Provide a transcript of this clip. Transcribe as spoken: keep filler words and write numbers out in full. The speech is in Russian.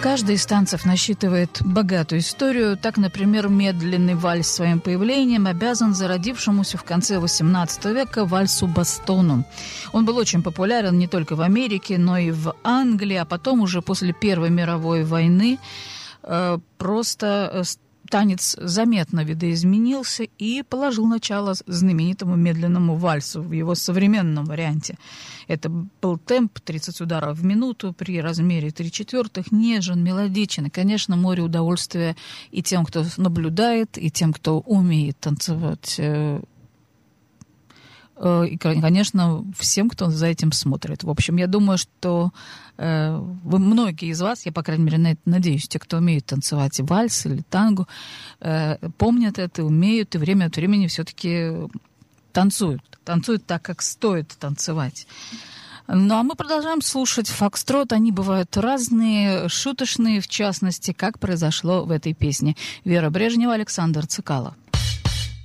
Каждый из танцев насчитывает богатую историю. Так, например, медленный вальс своим появлением обязан зародившемуся в конце восемнадцатого века вальсу бастону. Он был очень популярен не только в Америке, но и в Англии, а потом уже после Первой мировой войны э, просто танец заметно видоизменился и положил начало знаменитому медленному вальсу в его современном варианте. Это был темп тридцать ударов в минуту при размере три четвертых, нежен, мелодичен. И, конечно, море удовольствия и тем, кто наблюдает, и тем, кто умеет танцевать. И, конечно, всем, кто за этим смотрит. В общем, я думаю, что э, вы, многие из вас, я, по крайней мере, на это надеюсь, те, кто умеют танцевать вальс или танго, э, помнят это, умеют, и время от времени все-таки танцуют. Танцуют так, как стоит танцевать. Ну, а мы продолжаем слушать фокстрот. Они бывают разные, шуточные, в частности, как произошло в этой песне. Вера Брежнева, Александр Цикало.